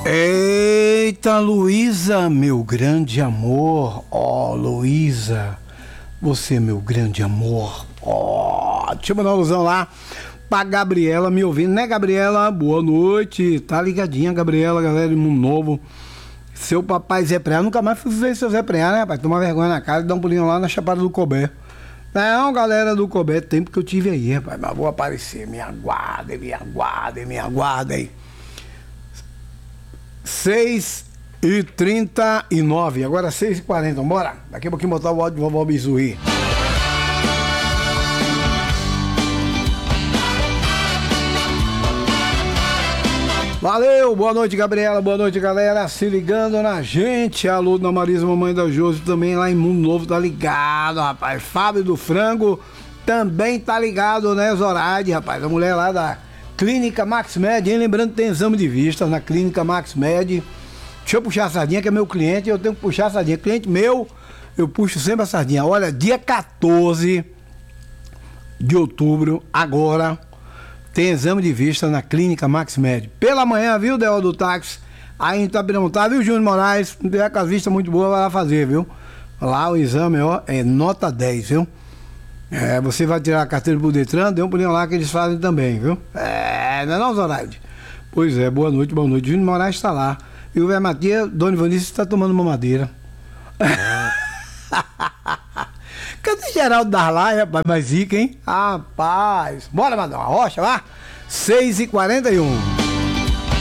Eita, Luísa, meu grande amor. Ó, Luísa, você é meu grande amor. Ó, deixa eu mandar uma alusão lá pra Gabriela me ouvindo, né, Gabriela? Boa noite. Tá ligadinha, Gabriela, galera de Mundo Novo. Seu papai Zé Preá, nunca mais fui ver seu Zé Preá, né, rapaz? Tomar vergonha na cara e dar um pulinho lá na Chapada do Cobé. Não, galera do Cobé, tempo que eu tive aí, rapaz, mas vou aparecer. Me aguardem, me aguardem, me aguardem. 6h39, agora 6h40, bora? Daqui a pouquinho botar o áudio de vovó Bizuí. Valeu, boa noite, Gabriela, boa noite, galera, se ligando na gente. Alô, Dona Marisa, mamãe da Josi, também lá em Mundo Novo, tá ligado, rapaz. Fábio do Frango também tá ligado, né, Zoraide, rapaz, a mulher lá da Clínica Max Med, hein? Lembrando que tem exame de vista na Clínica Max Med. Deixa eu puxar a sardinha, que é meu cliente, eu tenho que puxar a sardinha. Cliente meu, eu puxo sempre a sardinha. Olha, dia 14 de outubro, agora, tem exame de vista na Clínica Max Med. Pela manhã, viu, Del do Táxi? Aí em Itabirão, tá, viu, Júnior Moraes? Não tiver com as vistas muito boas, vai lá fazer, viu? Lá o exame, ó, é nota 10, viu? É, você vai tirar a carteira pro Detran, dê um pulinho lá que eles fazem também, viu? É, não é não, Zoraide? Pois é, boa noite, boa noite. Júnior Moraes está lá. E o Vé Matias, Dona Ivanice está tomando uma madeira. Cadê Geraldo Darlai, rapaz? Mais zica, hein? Rapaz. Bora mandar uma rocha lá? 6h41.